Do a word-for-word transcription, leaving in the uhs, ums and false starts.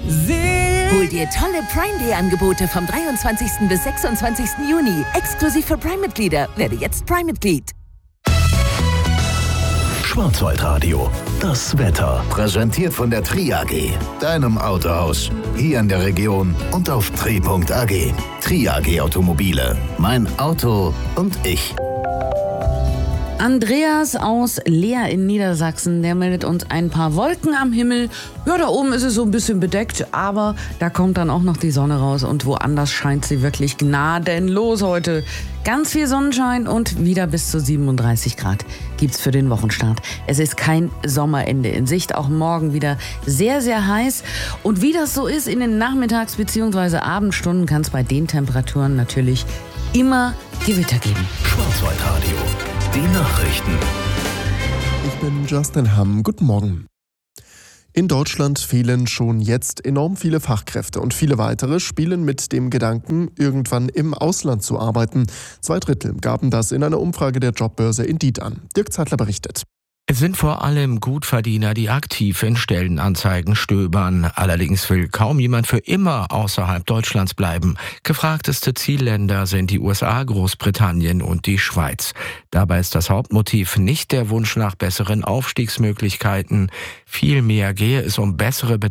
Hol dir tolle Prime Day Angebote vom dreiundzwanzigsten bis sechsundzwanzigsten Juni. Exklusiv für Prime-Mitglieder. Werde jetzt Prime-Mitglied. Schwarzwaldradio, das Wetter. Präsentiert von der Tri A G, deinem Autohaus. Hier in der Region und auf tri punkt a g. Tri A G Automobile. Mein Auto und ich. Andreas aus Leer in Niedersachsen, der meldet uns ein paar Wolken am Himmel. Ja, da oben ist es so ein bisschen bedeckt, aber da kommt dann auch noch die Sonne raus und woanders scheint sie wirklich gnadenlos heute. Ganz viel Sonnenschein und wieder bis zu siebenunddreißig Grad gibt's für den Wochenstart. Es ist kein Sommerende in Sicht, auch morgen wieder sehr, sehr heiß. Und wie das so ist in den Nachmittags- bzw. Abendstunden, kann es bei den Temperaturen natürlich immer Gewitter geben. Schwarzwaldradio. Die Nachrichten. Ich bin Justin Hamm. Guten Morgen. In Deutschland fehlen schon jetzt enorm viele Fachkräfte und viele weitere spielen mit dem Gedanken, irgendwann im Ausland zu arbeiten. Zwei Drittel gaben das in einer Umfrage der Jobbörse Indeed an. Dirk Zeitler berichtet. Es sind vor allem Gutverdiener, die aktiv in Stellenanzeigen stöbern. Allerdings will kaum jemand für immer außerhalb Deutschlands bleiben. Gefragteste Zielländer sind die U S A, Großbritannien und die Schweiz. Dabei ist das Hauptmotiv nicht der Wunsch nach besseren Aufstiegsmöglichkeiten. Vielmehr gehe es um bessere Bezahlung